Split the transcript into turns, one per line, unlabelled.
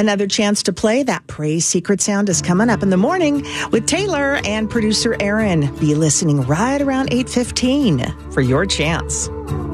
Another chance to play that Praise Secret Sound is coming up in the morning with Taylor and producer Aaron. Be listening right around 8:15 for your chance.